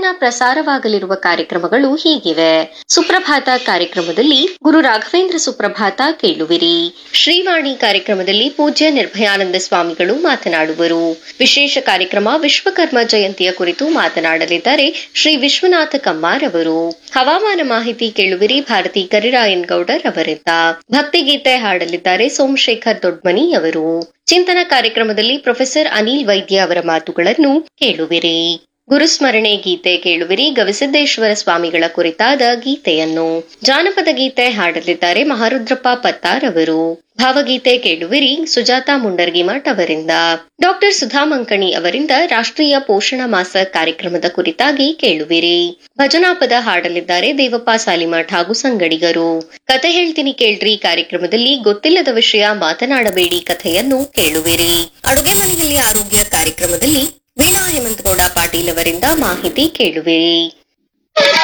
ದಿನ ಪ್ರಸಾರವಾಗಲಿರುವ ಕಾರ್ಯಕ್ರಮಗಳು ಹೀಗಿವೆ. ಸುಪ್ರಭಾತ ಕಾರ್ಯಕ್ರಮದಲ್ಲಿ ಗುರು ರಾಘವೇಂದ್ರ ಸುಪ್ರಭಾತ ಕೇಳುವಿರಿ. ಶ್ರೀವಾಣಿ ಕಾರ್ಯಕ್ರಮದಲ್ಲಿ ಪೂಜ್ಯ ನಿರ್ಭಯಾನಂದ ಸ್ವಾಮಿಗಳು ಮಾತನಾಡುವರು. ವಿಶೇಷ ಕಾರ್ಯಕ್ರಮ ವಿಶ್ವಕರ್ಮ ಜಯಂತಿಯ ಕುರಿತು ಮಾತನಾಡಲಿದ್ದಾರೆ ಶ್ರೀ ವಿಶ್ವನಾಥ ಕಮ್ಮಾರ್ ಅವರು. ಹವಾಮಾನ ಮಾಹಿತಿ ಕೇಳುವಿರಿ ಭಾರತಿ ಕರಿರಾಯನ್ ಗೌಡರ್ ಅವರಿಂದ. ಭಕ್ತಿಗೀತೆ ಹಾಡಲಿದ್ದಾರೆ ಸೋಮಶೇಖರ್ ದೊಡ್ಮನಿ ಅವರು. ಚಿಂತನ ಕಾರ್ಯಕ್ರಮದಲ್ಲಿ ಪ್ರೊಫೆಸರ್ ಅನಿಲ್ ವೈದ್ಯ ಅವರ ಮಾತುಗಳನ್ನು ಕೇಳುವಿರಿ. ಗುರುಸ್ಮರಣೆ ಗೀತೆ ಕೇಳುವಿರಿ ಗವಿಸಿದ್ದೇಶ್ವರ ಸ್ವಾಮಿಗಳ ಕುರಿತಾದ ಗೀತೆಯನ್ನು. ಜಾನಪದ ಗೀತೆ ಹಾಡಲಿದ್ದಾರೆ ಮಹಾರುದ್ರಪ್ಪ ಪತ್ತಾರ್ ಅವರು. ಭಾವಗೀತೆ ಕೇಳುವಿರಿ ಸುಜಾತಾ ಮುಂಡರ್ಗಿಮಠ್ ಅವರಿಂದ. ಡಾಕ್ಟರ್ ಸುಧಾ ಮಂಕಣಿ ಅವರಿಂದ ರಾಷ್ಟ್ರೀಯ ಪೋಷಣ ಮಾಸ ಕಾರ್ಯಕ್ರಮದ ಕುರಿತಾಗಿ ಕೇಳುವಿರಿ. ಭಜನಾಪದ ಹಾಡಲಿದ್ದಾರೆ ದೇವಪ್ಪ ಸಾಲಿಮಠ್ ಹಾಗೂ ಸಂಗಡಿಗರು. ಕತೆ ಹೇಳ್ತೀನಿ ಕೇಳ್ರಿ ಕಾರ್ಯಕ್ರಮದಲ್ಲಿ ಗೊತ್ತಿಲ್ಲದ ವಿಷಯ ಮಾತನಾಡಬೇಡಿ ಕಥೆಯನ್ನು ಕೇಳುವಿರಿ. ಅಡುಗೆ ಮನೆಯಲ್ಲಿ ಆರೋಗ್ಯ ಕಾರ್ಯಕ್ರಮದಲ್ಲಿ ವೀಣಾ ಹೇಮಂತಗೌಡ ಪಾಟೀಲ್ ಅವರಿಂದ ಮಾಹಿತಿ ಕೇಳುವಿರಿ.